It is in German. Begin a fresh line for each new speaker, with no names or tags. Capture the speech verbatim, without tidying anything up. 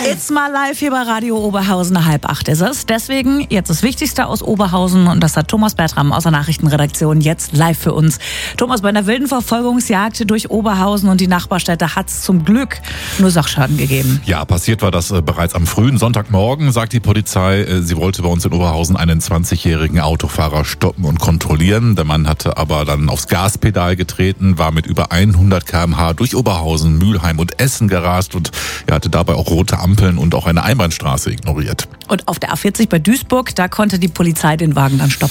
It's my life hier bei Radio Oberhausen, halb acht ist es. Deswegen jetzt das Wichtigste aus Oberhausen und das hat Thomas Bertram aus der Nachrichtenredaktion jetzt live für uns. Thomas, bei einer wilden Verfolgungsjagd durch Oberhausen und die Nachbarstädte hat es zum Glück nur Sachschaden gegeben.
Ja, passiert war das äh, bereits am frühen Sonntagmorgen, sagt die Polizei. Äh, sie wollte bei uns in Oberhausen einen zwanzigjährigen Autofahrer stoppen und kontrollieren. Der Mann hatte aber dann aufs Gaspedal getreten, war mit über hundert Kilometer pro Stunde durch Oberhausen, Mülheim und Essen gerast und er hatte dabei auch rote Ampeln und auch eine Einbahnstraße ignoriert.
Und auf der A vierzig bei Duisburg, da konnte die Polizei den Wagen dann stoppen.